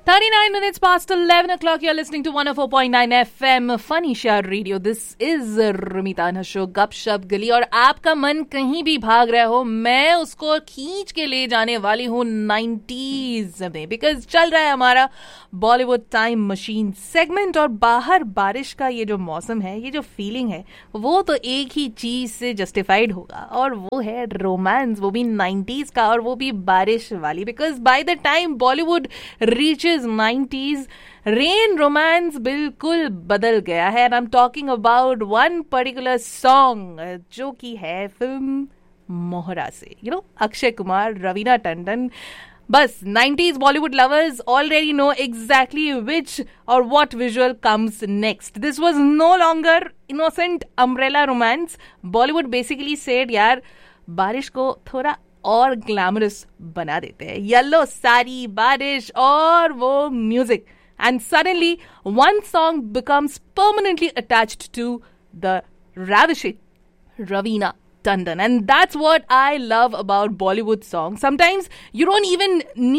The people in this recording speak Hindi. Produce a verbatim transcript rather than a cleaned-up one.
thirty-nine minutes past eleven o'clock. You're listening to one oh four point nine F M Funny Share Radio. This is Rumita Nasho गपशप गली. और आपका मन कहीं भी भाग रहा हो, मैं उसको खींच के ले जाने वाली हूँ नाइन्टीज में, बिकॉज चल रहा है हमारा बॉलीवुड टाइम मशीन सेगमेंट. और बाहर बारिश का ये जो मौसम है, ये जो फीलिंग है, वो तो एक ही चीज से जस्टिफाइड होगा, और वो है रोमांस, वो भी नाइन्टीज का, और वो भी बारिश वाली. Because by the time Bollywood reaches nineties, rain romance बिल्कुल बदल गया है. And I am talking about one particular song जो कि है फिल्म मोहरा से. You know, Akshay Kumar, Raveena Tandon. बस nineties Bollywood lovers already know exactly which or what visual comes next. This was no longer innocent umbrella romance. Bollywood basically said, यार बारिश को थोड़ा और ग्लैमरस बना देते हैं. येलो साड़ी, बारिश और वो music. And suddenly one song becomes permanently attached to the ravishing Raveena Tandon. And that's what I love about Bollywood songs. Sometimes you don't even need